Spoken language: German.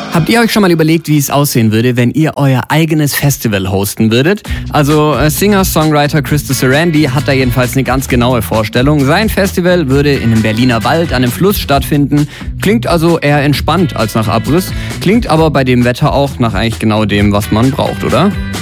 Habt ihr euch schon mal überlegt, wie es aussehen würde, wenn ihr euer eigenes Festival hosten würdet? Also Singer-Songwriter Christo Sarandi hat da jedenfalls eine ganz genaue Vorstellung. Sein Festival würde in einem Berliner Wald an einem Fluss stattfinden. Klingt also eher entspannt als nach Abriss. Klingt aber bei dem Wetter auch nach eigentlich genau dem, was man braucht, oder?